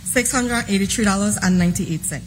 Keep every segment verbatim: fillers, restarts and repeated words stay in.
six hundred eighty-three dollars and ninety-eight cents.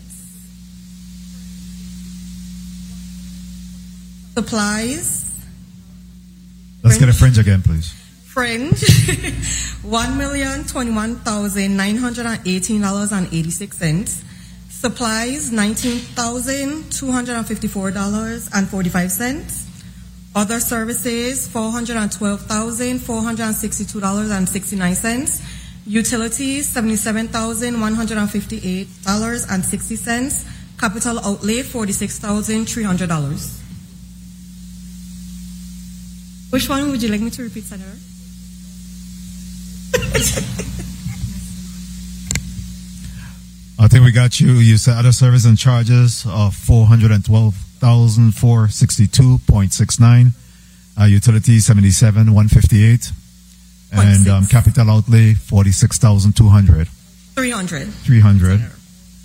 Supplies. Let's get a fringe again, please. Fringe, one million twenty-one thousand nine hundred eighteen dollars and eighty-six cents. Supplies, nineteen thousand two hundred fifty-four dollars and forty-five cents. Other services, four hundred twelve thousand four hundred sixty-two dollars and sixty-nine cents. Utilities, seventy-seven thousand one hundred fifty-eight dollars and sixty cents. Capital outlay, forty-six thousand three hundred dollars. Which one would you like me to repeat, Senator? I think we got you. You said other service and charges of four hundred twelve thousand four hundred sixty-two dollars and sixty-nine cents. Uh, utilities seventy-seven thousand one hundred fifty-eight dollars. And um, capital outlay forty-six thousand two hundred dollars. three hundred dollars. three hundred dollars.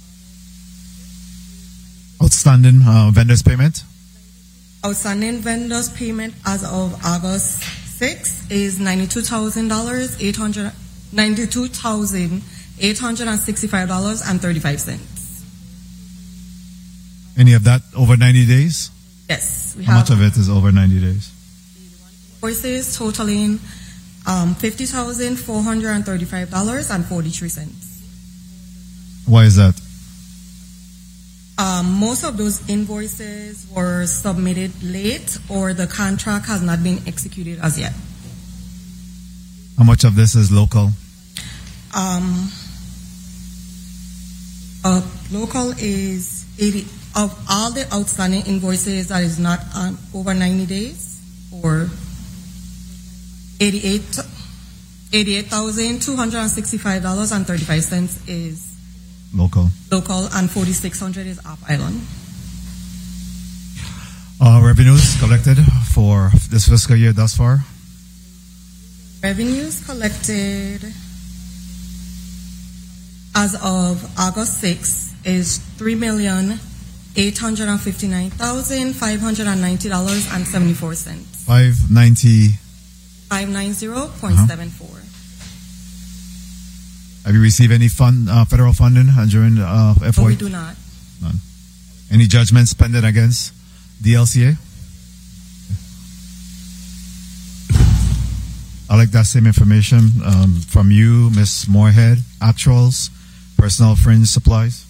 Outstanding uh, vendors payment? Outstanding vendors payment as of August sixth is ninety-two thousand dollars, eight hundred ninety-two thousand eight hundred sixty-five dollars and thirty-five cents. Any of that over ninety days? Yes. We How have much of it is over ninety days? Invoices totaling um, fifty thousand four hundred thirty-five dollars and forty-three cents. Why is that? Um, most of those invoices were submitted late or the contract has not been executed as yet. How much of this is local? Um, uh, local is eighty of all the outstanding invoices that is not um, over ninety days, or eighty-eight thousand two hundred sixty-five dollars and thirty-five cents is local. Local, and forty-six hundred is off island. Uh, revenues collected for this fiscal year thus far? Revenues collected as of August sixth is three million eight hundred fifty-nine thousand five hundred ninety dollars and seventy-four cents. Five ninety. Five nine zero point seven four. Have you received any fund, uh, federal funding uh, during uh, F Y? No, we do not. None. Any judgments pending against D L C A? I like that same information um, from you, Miz Moorhead. Actuals, personal fringe supplies.